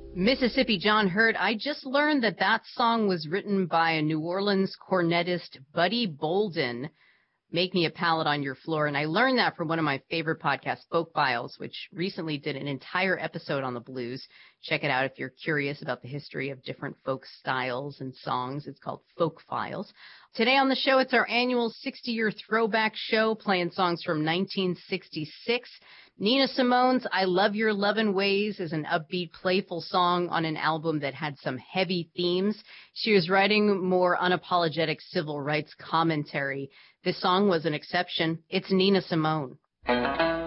Mississippi John Hurt, I just learned that that song was written by a New Orleans cornetist, Buddy Bolden. Make Me a Pallet on Your Floor. And I learned that from one of my favorite podcasts, Folk Files, which recently did an entire episode on the blues. Check it out if you're curious about the history of different folk styles and songs. It's called Folk Files. Today on the show, it's our annual 60-year throwback show playing songs from 1966. Nina Simone's I Love Your Lovin' Ways is an upbeat, playful song on an album that had some heavy themes. She was writing more unapologetic civil rights commentary. This song was an exception. It's Nina Simone.